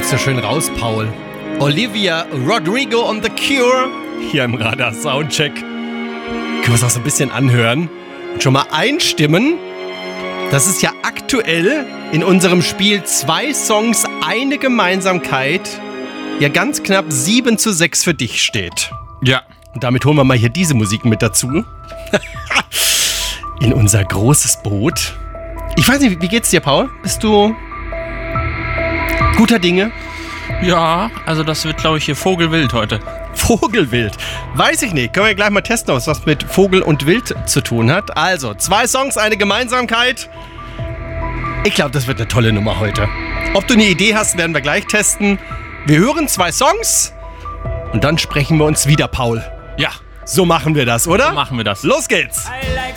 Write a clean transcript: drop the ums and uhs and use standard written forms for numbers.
so schön raus, Paul. Olivia Rodrigo on The Cure. Hier im Radar Soundcheck. Können wir es auch so ein bisschen anhören? Und schon mal einstimmen. Das ist ja aktuell in unserem Spiel 2 Songs, eine Gemeinsamkeit. Ja, ganz knapp 7:6 für dich steht. Ja. Und damit holen wir mal hier diese Musik mit dazu. In unser großes Boot. Ich weiß nicht, wie geht's dir, Paul? Bist du guter Dinge? Ja, also das wird, glaube ich, hier Vogelwild heute. Vogelwild. Weiß ich nicht. Können wir gleich mal testen, ob es was mit Vogel und Wild zu tun hat. Also, 2 Songs, eine Gemeinsamkeit. Ich glaube, das wird eine tolle Nummer heute. Ob du eine Idee hast, werden wir gleich testen. Wir hören 2 Songs und dann sprechen wir uns wieder, Paul. Ja. So machen wir das, oder? So machen wir das. Los geht's. I like